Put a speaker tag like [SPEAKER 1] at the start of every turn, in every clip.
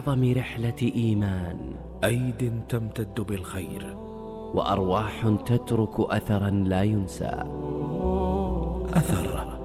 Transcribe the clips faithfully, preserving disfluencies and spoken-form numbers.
[SPEAKER 1] أعظم رحلة إيمان،
[SPEAKER 2] أيد تمتد بالخير،
[SPEAKER 1] وأرواح تترك أثرا لا ينسى.
[SPEAKER 2] أثر.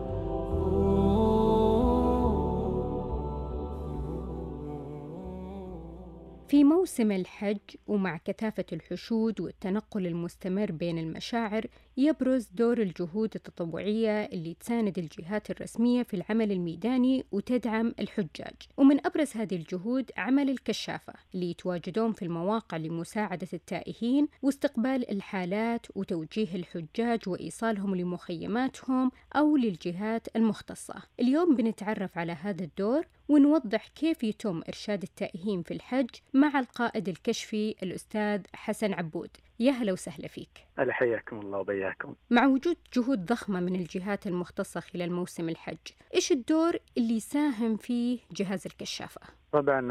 [SPEAKER 3] في موسم الحج ومع كثافة الحشود والتنقل المستمر بين المشاعر، يبرز دور الجهود التطوعية اللي تساند الجهات الرسمية في العمل الميداني وتدعم الحجاج. ومن أبرز هذه الجهود عمل الكشافة اللي يتواجدون في المواقع لمساعدة التائهين واستقبال الحالات وتوجيه الحجاج وإيصالهم لمخيماتهم أو للجهات المختصة. اليوم بنتعرف على هذا الدور ونوضح كيف يتم إرشاد التائهين في الحج مع القائد الكشفي الأستاذ حسن عبود. يا هلا وسهلا فيك.
[SPEAKER 4] أهلا، حياكم الله وبياكم.
[SPEAKER 3] مع وجود جهود ضخمة من الجهات المختصة خلال موسم الحج، إيش الدور اللي يساهم فيه جهاز الكشافة؟
[SPEAKER 4] طبعا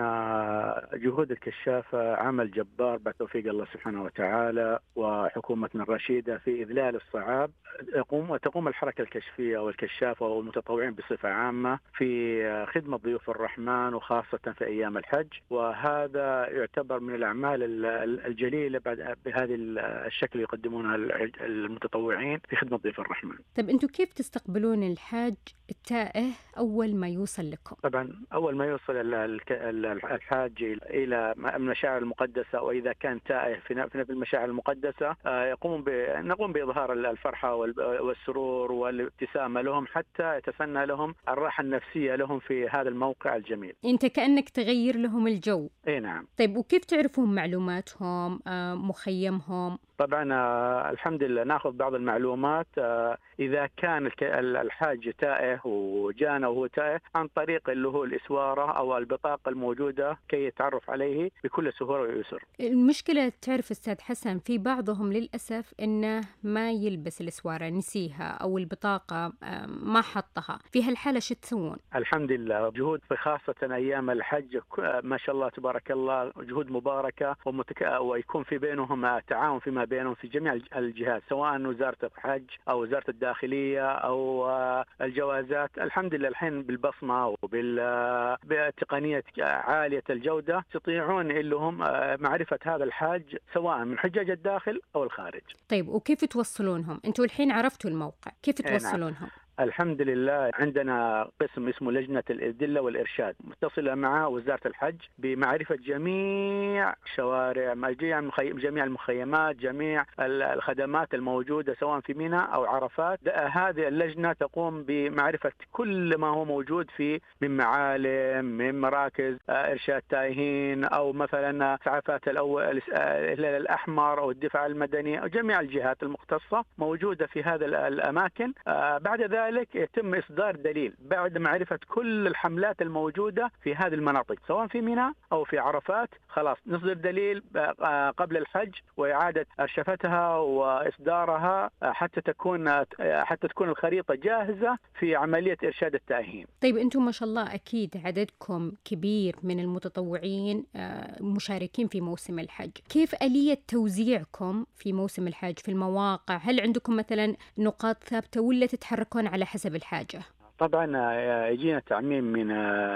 [SPEAKER 4] جهود الكشافة عمل جبار بعد توفيق الله سبحانه وتعالى وحكومتنا الرشيدة في إذلال الصعاب. يقوم وتقوم الحركة الكشفية والكشافة والمتطوعين بصفة عامة في خدمة ضيوف الرحمن وخاصة في أيام الحج، وهذا يعتبر من الأعمال الجليلة بعد بهذه الشكل يقدمونها المتطوعين في خدمة ضيوف الرحمن.
[SPEAKER 3] طيب أنتم كيف تستقبلون الحاج التائه أول ما يوصل لكم؟
[SPEAKER 4] طبعا أول ما يوصل الحاج إلى المشاعر المقدسة، وإذا كان تائه في المشاعر المقدسة يقوم ب... نقوم بإظهار الفرحة والسرور والابتسامة لهم حتى يتسنى لهم الراحة النفسية لهم في هذا الموقع الجميل.
[SPEAKER 3] أنت كأنك تغير لهم الجو.
[SPEAKER 4] إيه نعم.
[SPEAKER 3] طيب وكيف تعرفون معلوماتهم، مخيمهم؟
[SPEAKER 4] طبعا الحمد لله ناخذ بعض المعلومات إذا كان الحاج تائه وجانا وهو تائه عن طريق اللي هو الإسوارة أو البطاقة الموجودة كي يتعرف عليه بكل سهولة ويسر.
[SPEAKER 3] المشكلة تعرف أستاذ حسن، في بعضهم للأسف إنه ما يلبس الإسوارة، نسيها أو البطاقة ما حطها، في هالحالة شو تسوون؟
[SPEAKER 4] الحمد لله جهود خاصة أيام الحج ما شاء الله تبارك الله جهود مباركة ومتك... ويكون في بينهم تعاون فيما بينهم في جميع الجهات، سواء وزارة الحج أو وزارة الداخلية أو الجوازات. الحمد لله الحين بالبصمة وبالتقنية عالية الجودة يستطيعون لهم معرفة هذا الحاج سواء من حجاج الداخل أو الخارج.
[SPEAKER 3] طيب وكيف توصلونهم؟ أنتوا الحين عرفتوا الموقع، كيف توصلونهم؟
[SPEAKER 4] الحمد لله عندنا قسم اسمه لجنة الإدلة والإرشاد متصلة مع وزارة الحج بمعرفة جميع شوارع، جميع المخيمات، جميع الخدمات الموجودة سواء في منى أو عرفات. هذه اللجنة تقوم بمعرفة كل ما هو موجود في من معالم، من مراكز إرشاد تائهين أو مثلا إسعافات الهلال الأحمر أو الدفاع المدني أو جميع الجهات المختصة موجودة في هذه الأماكن. بعد ذلك يتم إصدار دليل بعد معرفة كل الحملات الموجودة في هذه المناطق سواء في منى أو في عرفات. خلاص نصدر دليل قبل الحج وإعادة أرشفتها وإصدارها حتى تكون حتى تكون الخريطة جاهزة في عملية إرشاد التائهين.
[SPEAKER 3] طيب أنتم ما شاء الله أكيد عددكم كبير من المتطوعين مشاركين في موسم الحج، كيف آلية توزيعكم في موسم الحج في المواقع؟ هل عندكم مثلا نقاط ثابتة ولا تتحركون على حسب الحاجة؟
[SPEAKER 4] طبعا يجينا تعميم من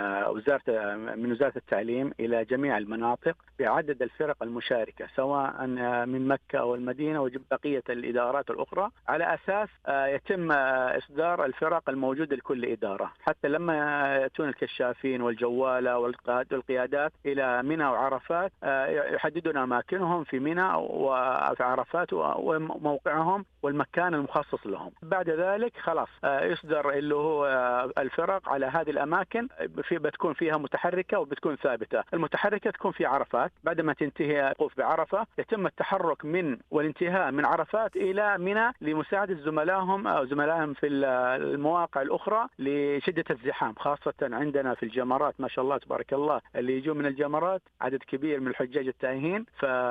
[SPEAKER 4] وزارة من وزارة التعليم إلى جميع المناطق بعدد الفرق المشاركة سواء من مكة أو المدينة وبقية الإدارات الأخرى، على أساس يتم إصدار الفرق الموجودة لكل إدارة حتى لما يأتون الكشافين والجوالة والقيادات إلى منى وعرفات يحددون أماكنهم في منى وفي عرفات وموقعهم والمكان المخصص لهم. بعد ذلك خلاص يصدر اللي هو الفرق على هذه الأماكن في بتكون فيها متحركة وبتكون ثابتة. المتحركة تكون في عرفات، بعد ما تنتهي الوقوف بعرفة يتم التحرك من والانتهاء من عرفات إلى منى لمساعدة زملائهم أو زملائهم في المواقع الأخرى لشدة الزحام، خاصة عندنا في الجمرات ما شاء الله تبارك الله اللي يجون من الجمرات عدد كبير من الحجاج التائهين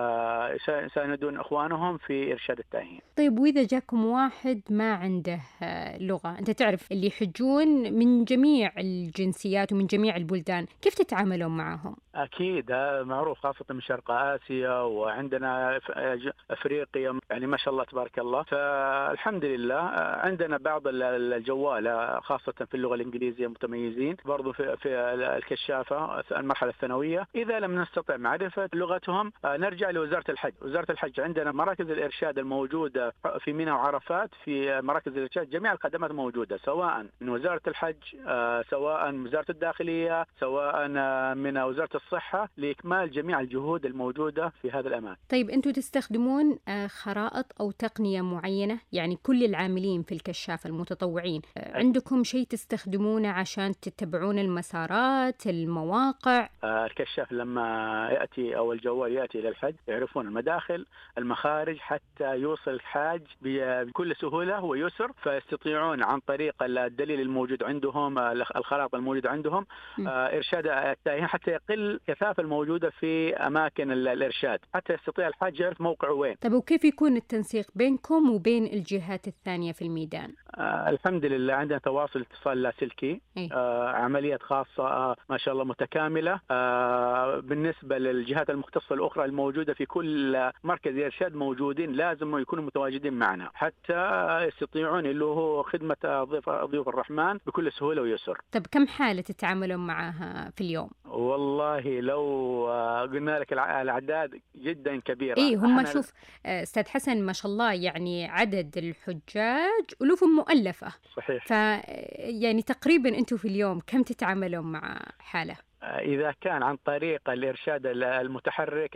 [SPEAKER 4] فساندون أخوانهم في إرشاد التائهين.
[SPEAKER 3] طيب وإذا جاكم واحد ما عنده لغة، أنت تعرف اللي يحجون من جميع الجنسيات ومن جميع البلدان، كيف تتعاملون معهم؟
[SPEAKER 4] أكيد معروف، خاصة من شرق آسيا وعندنا أفريقيا، يعني ما شاء الله تبارك الله. فالحمد لله عندنا بعض الجوال خاصة في اللغة الإنجليزية متميزين، برضو في, في الكشافة المرحلة الثانوية. إذا لم نستطع معرفة لغتهم نرجع لوزارة الحج. وزارة الحج عندنا مراكز الإرشاد الموجودة في منى وعرفات، في مراكز الإرشاد جميع الخدمات موجودة، سواء من وزارة الحج، سواء من وزارة الداخلية، سواء من وزارة الصحة، لإكمال جميع الجهود الموجودة في هذا الأمان.
[SPEAKER 3] طيب أنتم تستخدمون خرائط أو تقنية معينة؟ يعني كل العاملين في الكشافة المتطوعين عندكم شيء تستخدمونه عشان تتبعون المسارات، المواقع؟
[SPEAKER 4] الكشاف لما يأتي أو الجوال يأتي إلى الحج يعرفون المداخل، المخارج، حتى يوصل الحاج بكل سهولة ويسر، فيستطيعون عن طريق الدليل الموجود عندهم، الخرائط الموجودة عندهم، م. إرشاد التائهين حتى يقل الكثافة الموجودة في أماكن الإرشاد، حتى يستطيع الحاج يعرف موقعه وين.
[SPEAKER 3] طيب وكيف يكون التنسيق بينكم وبين الجهات الثانية في الميدان؟
[SPEAKER 4] آه الحمد لله عندنا تواصل اتصال لاسلكي، آه عمليات خاصة آه ما شاء الله متكاملة. آه بالنسبة للجهات المختصة الأخرى الموجودة في كل مركز إرشاد موجودين، لازم يكونوا متواجدين معنا حتى يستطيعون اللي هو خدمة ضيف ضيوف الرحمن بكل سهولة ويسر.
[SPEAKER 3] طب كم حالة تتعاملون معها في اليوم؟
[SPEAKER 4] والله لو قلنا لك الأعداد جدا كبيرة.
[SPEAKER 3] إيه هم شوف أستاذ حسن ما شاء الله، يعني عدد الحجاج ألوف مؤلفة.
[SPEAKER 4] صحيح.
[SPEAKER 3] ف يعني تقريبا أنتم في اليوم كم تتعاملون مع حالة؟
[SPEAKER 4] إذا كان عن طريق الإرشاد المتحرك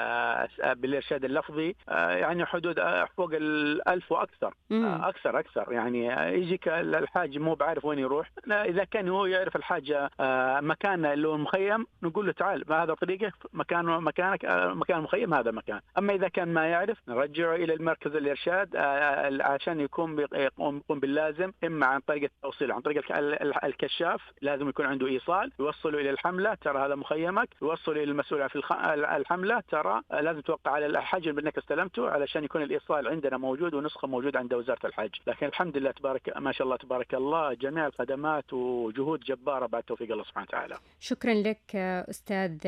[SPEAKER 4] بالإرشاد اللفظي يعني حدود فوق الألف وأكثر. مم. أكثر أكثر يعني يجيك الحاج مو بعرف وين يروح. لا إذا كان هو يعرف الحاج مكان اللي هو المخيم نقول له تعال ما هذا طريقه، مكان مكانك مكان المخيم هذا مكان. أما إذا كان ما يعرف نرجعه إلى المركز الإرشاد عشان يكون يقوم باللازم، إما عن طريق التوصيل عن طريق الكشاف، لازم يكون عنده إيصال يوصله إلى الحملة، ترى هذا مخيمك، يوصل إلى المسؤول في الحملة، ترى لازم توقع على الحج بأنك استلمته، علشان يكون الإيصال عندنا موجود ونسخة موجود عند وزارة الحج. لكن الحمد لله تبارك ما شاء الله تبارك الله جميع الخدمات وجهود جبارة بعد توفيق الله سبحانه وتعالى.
[SPEAKER 3] شكرا لك أستاذ